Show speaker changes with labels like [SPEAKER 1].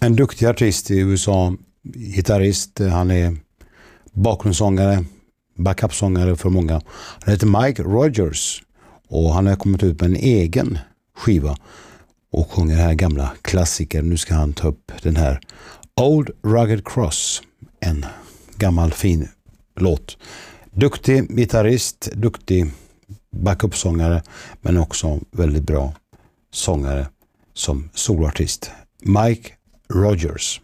[SPEAKER 1] En duktig artist i USA, gitarrist, han är bakgrundssångare, backupsångare för många. Han heter Mike Rogers och han har kommit ut med en egen skiva och sjunger här gamla klassiker. Nu ska han ta upp den här Old Rugged Cross, en gammal fin låt. Duktig gitarrist, duktig backupsångare, men också väldigt bra sångare som soloartist. Mike Rogers.